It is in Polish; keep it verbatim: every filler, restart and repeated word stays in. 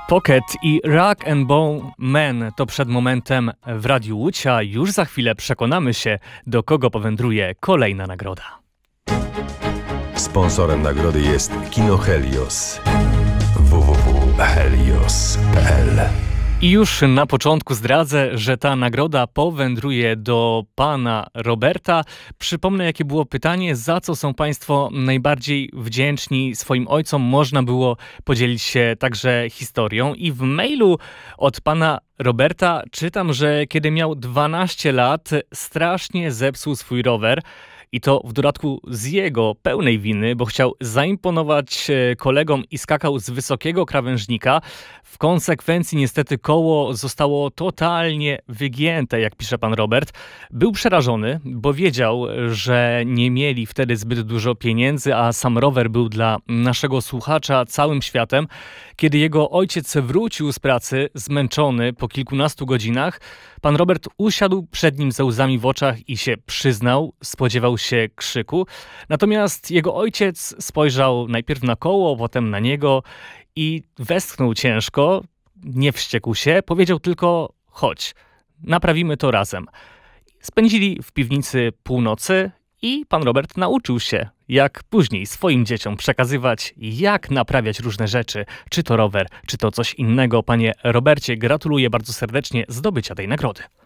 Pocket i Rag and Bone Man to przed momentem w Radiu Łódź, a już za chwilę przekonamy się, do kogo powędruje kolejna nagroda. Sponsorem nagrody jest Kino Helios. w w w kropka helios kropka p l. I już na początku zdradzę, że ta nagroda powędruje do pana Roberta. Przypomnę, jakie było pytanie, za co są państwo najbardziej wdzięczni swoim ojcom. Można było podzielić się także historią. I w mailu od pana Roberta czytam, że kiedy miał dwanaście lat, strasznie zepsuł swój rower. I to w dodatku z jego pełnej winy, bo chciał zaimponować kolegom i skakał z wysokiego krawężnika. W konsekwencji niestety koło zostało totalnie wygięte, jak pisze pan Robert. Był przerażony, bo wiedział, że nie mieli wtedy zbyt dużo pieniędzy, a sam rower był dla naszego słuchacza całym światem. Kiedy jego ojciec wrócił z pracy, zmęczony po kilkunastu godzinach, pan Robert usiadł przed nim ze łzami w oczach i się przyznał, spodziewał się krzyku. Natomiast jego ojciec spojrzał najpierw na koło, potem na niego i westchnął ciężko, nie wściekł się, powiedział tylko: chodź, naprawimy to razem. Spędzili w piwnicy północy i pan Robert nauczył się, jak później swoim dzieciom przekazywać, jak naprawiać różne rzeczy, czy to rower, czy to coś innego. Panie Robercie, gratuluję bardzo serdecznie zdobycia tej nagrody.